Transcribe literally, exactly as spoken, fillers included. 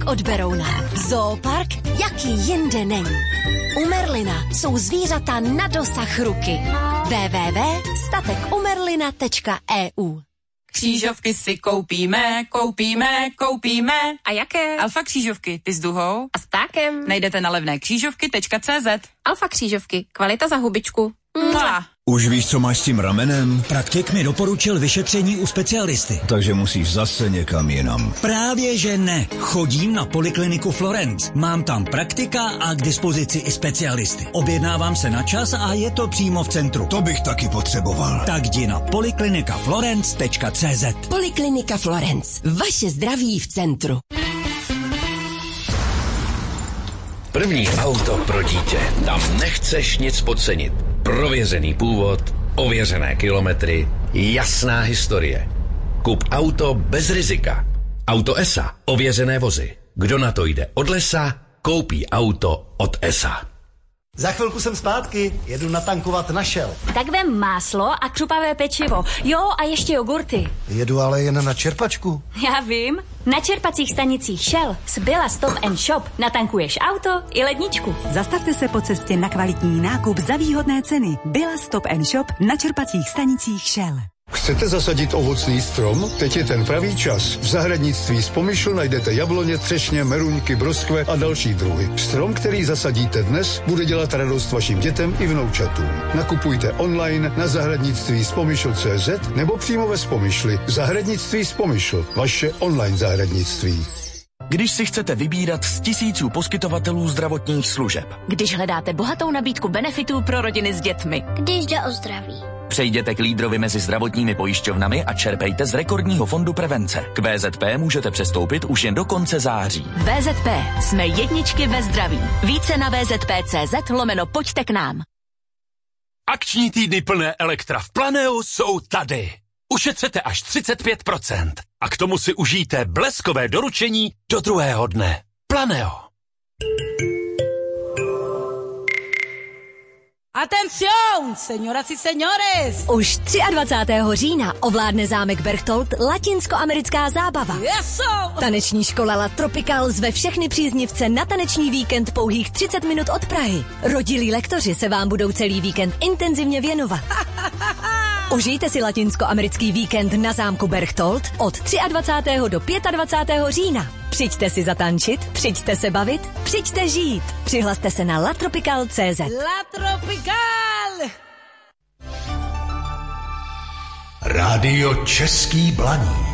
od Berouna. Zoopark, jaký jinde není. U Merlina jsou zvířata na dosah ruky. w w w tečka statek u merlina tečka e u. Křížovky si koupíme, koupíme, koupíme. A jaké? Alfa křížovky, ty s duhou a s ptákem. Najdete na levné křížovky tečka cé zet. Alfa křížovky, kvalita za hubičku. Mua. Už víš, co máš s tím ramenem? Praktik mi doporučil vyšetření u specialisty. Takže musíš zase někam jinam. Právě že ne. Chodím na Polikliniku Florence. Mám tam praktika a k dispozici i specialisty. Objednávám se na čas a je to přímo v centru. To bych taky potřeboval. Tak jdi na poliklinika florence tečka cé zet. Poliklinika Florence. Vaše zdraví v centru. První auto pro dítě. Tam nechceš nic podcenit. Prověřený původ, ověřené kilometry, jasná historie. Kup auto bez rizika. Auto E S A. Ověřené vozy. Kdo na to jde od lesa, koupí auto od E S A. Za chvilku jsem zpátky, jedu natankovat na Shell. Tak vem máslo a křupavé pečivo. Jo, a ještě jogurty. Jedu ale jen na čerpačku. Já vím. Na čerpacích stanicích Shell z Billa Stop and Shop natankuješ auto i ledničku. Zastavte se po cestě na kvalitní nákup za výhodné ceny. Billa Stop and Shop na čerpacích stanicích Shell. Chcete zasadit ovocný strom? Teď je ten pravý čas. V zahradnictví z Pomyšl najdete jabloně, třešně, meruňky, broskve a další druhy. Strom, který zasadíte dnes, bude dělat radost vašim dětem i vnoučatům. Nakupujte online na zahradnictví z Pomyšl tečka cé zet nebo přímo ve Spomyšli. Zahradnictví z Pomyšl. Vaše online zahradnictví. Když si chcete vybírat z tisíců poskytovatelů zdravotních služeb. Když hledáte bohatou nabídku benefitů pro rodiny s dětmi. Když jde o zdraví. Přejděte k lídrovi mezi zdravotními pojišťovnami a čerpejte z rekordního fondu prevence. K V Z P můžete přestoupit už jen do konce září. V Z P. Jsme jedničky ve zdraví. Více na V Z P tečka cé zet lomeno pojďte k nám. Akční týdny plné Elektra v Planeu jsou tady. Ušetřete až třicet pět procent. A k tomu si užijte bleskové doručení do druhého dne. Planeo. Atención, señoras y señores! Už dvacátého třetího října ovládne zámek Berchtold latinskoamerická zábava. Yes, Taneční škola La Tropical zve všechny příznivce na taneční víkend pouhých třicet minut od Prahy. Rodilí lektoři se vám budou celý víkend intenzivně věnovat. Užijte si latinskoamerický víkend na zámku Berchtold od dvacátého třetího do dvacátého pátého října. Přijďte si zatančit, přijďte se bavit, přijďte žít. Přihlaste se na latropical tečka cé zet. La Tropical! Rádio Český Blaník.